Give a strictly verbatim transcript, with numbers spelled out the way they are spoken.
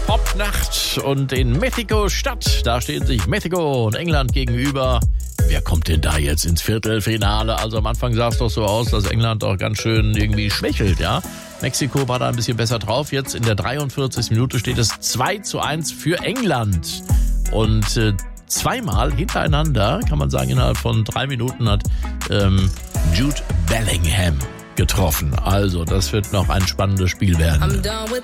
Popnacht und in Mexiko-Stadt. Da stehen sich Mexiko und England gegenüber. Wer kommt denn da jetzt ins Viertelfinale? Also am Anfang sah es doch so aus, dass England doch ganz schön irgendwie schwächelt, ja. Mexiko war da ein bisschen besser drauf. Jetzt in der dreiundvierzigsten Minute steht es zwei zu eins für England. Und äh, zweimal hintereinander, kann man sagen, innerhalb von drei Minuten hat ähm, Jude Bellingham getroffen. Also das wird noch ein spannendes Spiel werden.